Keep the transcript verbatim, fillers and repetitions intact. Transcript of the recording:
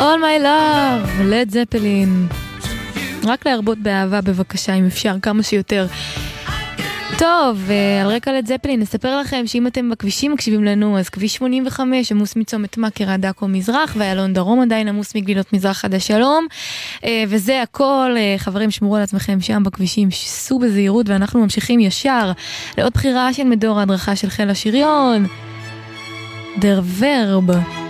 All my love, לד זפלין. רק להרבות באהבה בבקשה, אם אפשר, כמה שיותר. טוב, על רקע לד זפלין נספר לכם שאם אתם בכבישים מקשיבים לנו, אז כביש שמונים וחמש עמוס מצומת מכר עד עכו מזרח, ואיילון דרום עדיין עמוס מגלילות מזרח עד השלום, וזה הכל. חברים, שמרו על עצמכם שם בכבישים, סעו בזהירות, ואנחנו ממשיכים ישר לעוד בחירה של מדור ההדרכה של חיל השריון, דר ורב.